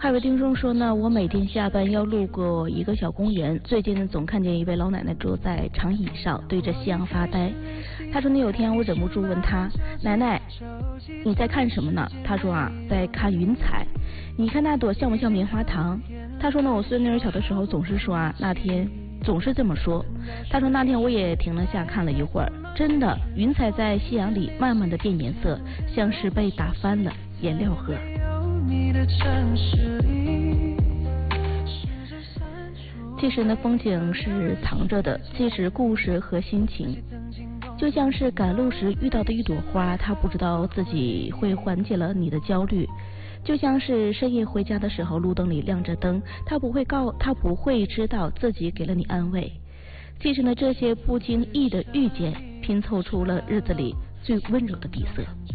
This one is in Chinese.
还有听众说呢，我每天下班要路过一个小公园，最近总看见一位老奶奶坐在长椅上对着夕阳发呆。他说呢，有天我忍不住问他，奶奶你在看什么呢？他说啊，在看云彩。你看那朵像不像棉花糖？他说呢，我孙女儿小的时候总是说啊，那天总是这么说。他说那天我也停了下看了一会儿，真的云彩在夕阳里慢慢的变颜色，像是被打翻了颜料盒。其实呢，风景是藏着的，其实故事和心情就像是赶路时遇到的一朵花，它不知道自己会缓解了你的焦虑，就像是深夜回家的时候路灯里亮着灯，它不会知道自己给了你安慰。其实呢，这些不经意的遇见拼凑出了日子里最温柔的底色。